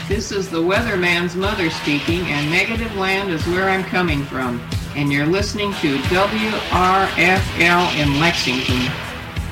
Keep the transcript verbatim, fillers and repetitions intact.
This is the weatherman's mother speaking, and Negative Land is where I'm coming from. And you're listening to W R F L in Lexington.